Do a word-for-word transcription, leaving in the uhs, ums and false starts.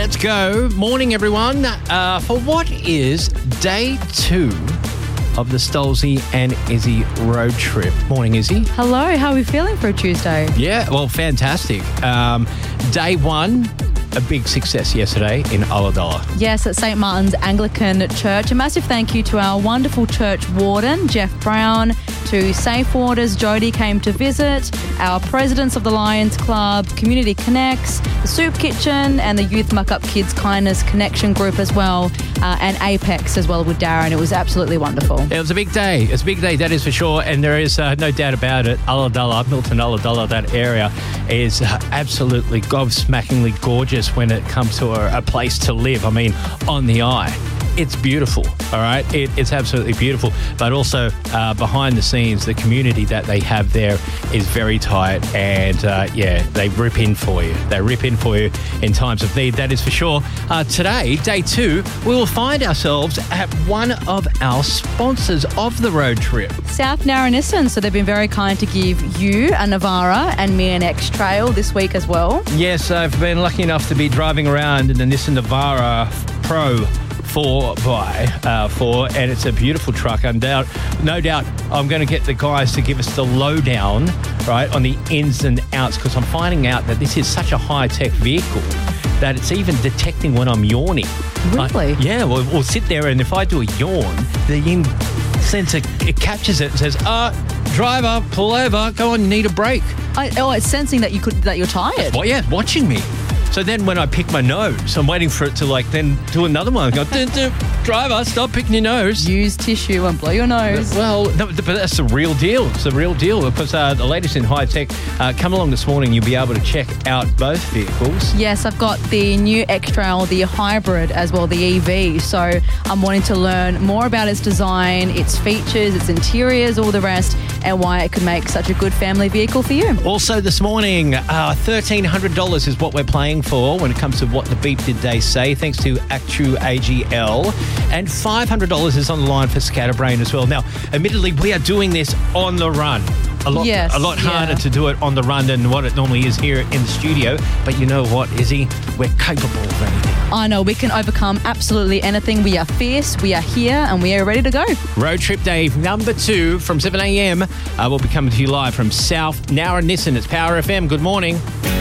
let's go. Morning, everyone. Uh, for what is day two of the Stolzy and Izzy road trip. Morning, Izzy. Hello, how are we feeling for a Tuesday? Yeah, well, fantastic. Um, day one, a big success yesterday in Ulladulla. Yes, at Saint Martin's Anglican Church. A massive thank you to our wonderful church warden, Jeff Brown, to Safe Waters, Jody came to visit, our presidents of the Lions Club, Community Connects, the Soup Kitchen, and the Youth Muck Up Kids Kindness Connection Group as well, uh, and Apex as well with Darren. It was absolutely wonderful. It was a big day. It's a big day, that is for sure, and there is uh, no doubt about it. Ulladulla, Milton Ulladulla, that area is uh, absolutely gobsmackingly gorgeous when it comes to a, a place to live. I mean, on the eye. It's beautiful, all right? It, it's absolutely beautiful. But also, uh, behind the scenes, the community that they have there is very tight. And, uh, yeah, they rip in for you. They rip in for you in times of need, that is for sure. Uh, today, day two, we will find ourselves at one of our sponsors of the road trip. South Narrownissan. So they've been very kind to give you a Navara and me an X-Trail this week as well. Yes, I've been lucky enough to be driving around in the Nissan Navara Pro four by four, and it's a beautiful truck. And doubt, no doubt I'm going to get the guys to give us the lowdown, right, on the ins and outs, because I'm finding out that this is such a high-tech vehicle that it's even detecting when I'm yawning. Really? Like, yeah, we'll, we'll sit there, and if I do a yawn, the in sensor, it captures it and says, uh, driver, pull over, go on, you need a break. I, oh, it's sensing that, you could, that you're tired. Well, yeah, watching me. So then when I pick my nose, I'm waiting for it to like then do another one. Go, dun, dun, driver, stop picking your nose. Use tissue and blow your nose. Well, no, but that's the real deal. It's the real deal because uh, the latest in high tech. Uh, come along this morning, you'll be able to check out both vehicles. Yes, I've got the new X-Trail, the hybrid as well, the E V. So I'm wanting to learn more about its design, its features, its interiors, all the rest, and why it could make such a good family vehicle for you. Also this morning, uh, thirteen hundred dollars is what we're playing for when it comes to What the Beep Did They Say, thanks to Actu A G L. And five hundred dollars is on the line for Scatterbrain as well. Now, admittedly, we are doing this on the run. A lot, yes, a lot harder yeah. to do it on the run than what it normally is here in the studio. But you know what, Izzy? We're capable of anything. I know, we can overcome absolutely anything. We are fierce, we are here, and we are ready to go. Road Trip Day number two from seven a.m. Uh, will be coming to you live from South Narrownissan. It's Power F M. Good morning.